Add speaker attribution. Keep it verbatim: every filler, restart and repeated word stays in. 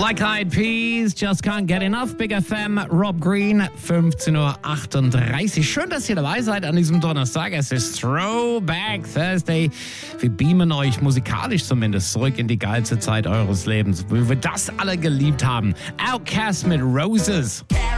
Speaker 1: Black Eyed Peas, Just Can't Get Enough, Big F M, Rob Green, fünfzehn Uhr achtunddreißig. Schön, dass ihr dabei seid an diesem Donnerstag. Es ist Throwback Thursday. Wir beamen euch musikalisch zumindest zurück in die geilste Zeit eures Lebens, wie wir das alle geliebt haben. Outkast mit Roses.